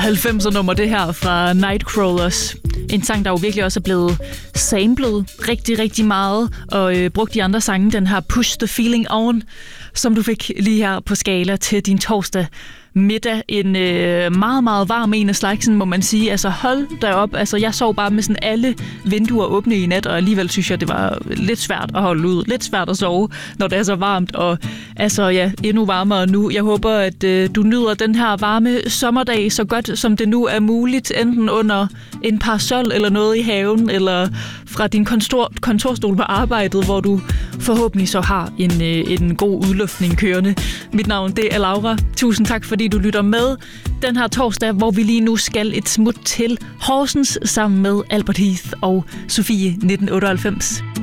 90'er-nummer, det her fra Nightcrawlers. En sang, der jo virkelig også er blevet samlet rigtig, rigtig meget, og brugt i andre sange. Den her Push the Feeling On, som du fik lige her på Skala til din torsdag middag. En meget, meget varm en af slagsen, må man sige. Altså hold da op. Altså, jeg sov bare med sådan alle vinduer åbne i nat, og alligevel synes jeg, det var lidt svært at holde ud. Lidt svært at sove, når det er så varmt, og altså ja, endnu varmere nu. Jeg håber, at du nyder den her varme sommerdag så godt, som det nu er muligt, enten under en parasol eller noget i haven, eller fra din kontorstol på arbejdet, hvor du forhåbentlig så har en god udluftning kørende. Mit navn, det er Laura. Tusind tak, fordi du lytter med den her torsdag, hvor vi lige nu skal et smut til Horsens sammen med Albert Heath og Sofie 1998.